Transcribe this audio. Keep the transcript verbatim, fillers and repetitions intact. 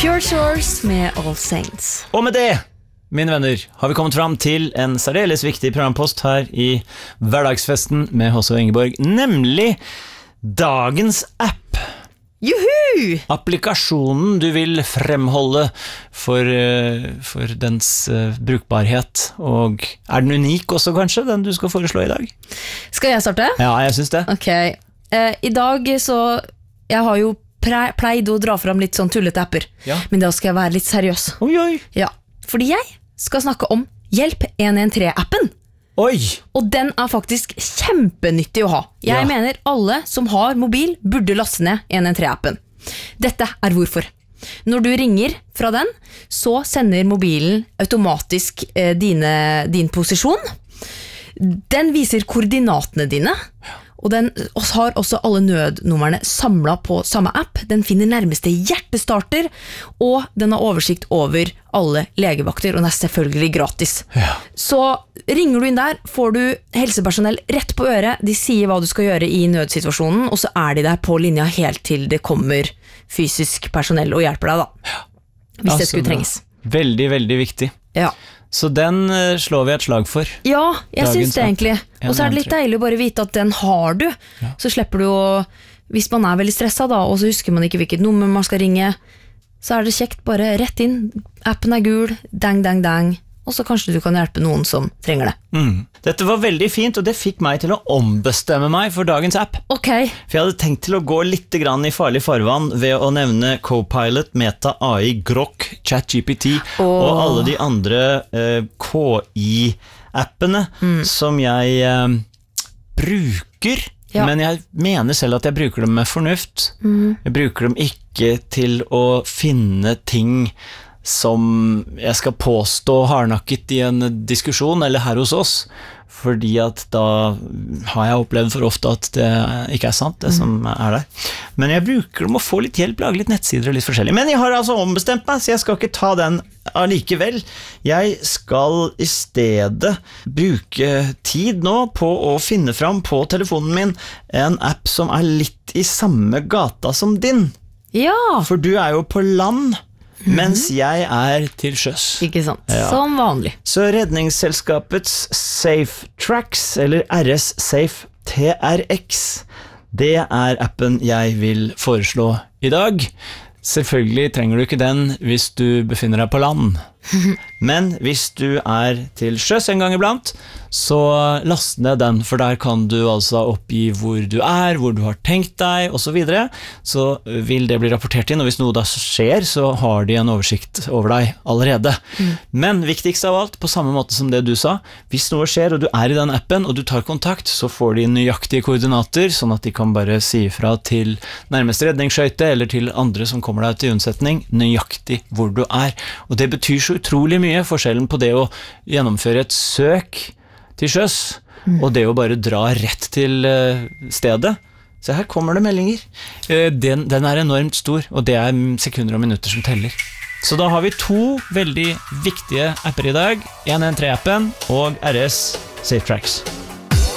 Pure Source med All Saints. Og med det, mine venner, har vi kommet fram til en særdeles viktig programpost her i Hverdagsfesten med H C og Ingeborg, nemlig dagens app. Juhu! Applikasjonen du vil fremholde for, for dens brukbarhet, og er den unik også kanskje, den du skal foreslå i dag? Skal jeg starte? Ja, jeg synes det. Ok, eh, i dag så, jeg har jo pleid å dra fram litt sånn tullete apper, ja. Men da skal jeg være litt seriøs. Oi, oi. Ja, fordi jeg skal snakke om Hjelp en en tre-appen. Oi! Og den er faktisk kjempenyttig å ha. Jeg Ja. mener alle som har mobil burde laste ned en en tre-appen. Dette er hvorfor. Når du ringer fra den, så sender mobilen automatisk eh, dine, din posisjon. Den viser koordinatene dine, og den har også alle nødnumrene samlet på samme app. Den finner nærmeste hjertestarter, og den har oversikt over alle legevakter, og den er selvfølgelig gratis. Ja. Så ringer du inn der, får du helsepersonell rett på øret, de sier hva du skal gjøre i nødsituasjonen, og så er de der på linja helt til det kommer fysisk personell og hjelper deg da. Hvis Ja, det så skulle bra. trenges. Veldig, veldig viktig. Ja. Så den eh, slår vi et slag for. Ja, jeg Dagens synes det app. egentlig. Og så er det litt deilig å bare vite at den har du. Så slipper du å, hvis man er veldig stresset da, og så husker man ikke hvilket nummer man skal ringe, så er det kjekt bare rett inn. Appen er gul, dang, dang, dang. Og så kanskje du kan hjelpe noen som trenger det. Mm. Dette var veldig fint, og det fikk meg til å ombestemme meg for dagens app. Ok. For jeg hadde tenkt til å gå litt grann i farlig farvann ved å nevne Copilot, Meta, A I, Grok, ChatGPT Åh. og alle de andre eh, K I-appene Mm. som jeg eh, bruker. Ja. Men jeg mener selv at jeg bruker dem med fornuft. Mm. Jeg bruker dem ikke til å finne ting som jeg skal påstå hardnakket i en diskusjon eller her hos oss, fordi at da har jeg opplevd for ofte at det ikke er sant, det som er der. Men jeg bruker dem å få litt hjelp, lage litt nettsider og litt forskjellig. Men jeg har altså ombestemt meg, så jeg skal ikke ta den allikevel. Jeg skal i stedet bruke tid nå på å finne fram på telefonen min en app som er litt i samme gata som din. Ja, For du er jo på land, mens jeg er til sjøs. ikke sant. Ja. Som vanlig. Så redningsselskapets Safe Tracks, eller R S Safe T R X, det er appen jeg vil foreslå i dag. Selvfølgelig trenger du ikke den hvis du befinner deg på land. Men hvis du er til sjøs en gang iblant, så last ned den, for der kan du altså oppgi hvor du er, hvor du har tenkt deg, og så videre. Så vil det bli rapportert inn, og hvis noe da skjer, så har de en oversikt over deg allerede. Mm. Men viktigst av alt, på samme måte som det du sa, hvis noe skjer, og du er i den appen, og du tar kontakt, så får de nøyaktige koordinater, sånn at de kan bare si ifra til nærmeste redningsskøyte, eller til andre som kommer deg til unnsetning, nøyaktig hvor du er. Og det betyr så utrolig mye, forskjellen på det å gjennomføre et søk til sjøs, mm. og det å bare dra rett til stedet. Så her kommer det meldinger. Den, den er enormt stor, og det er sekunder og minutter som teller. Så da har vi to veldig viktige apper i dag, en en tre-appen og R S Safe Tracks.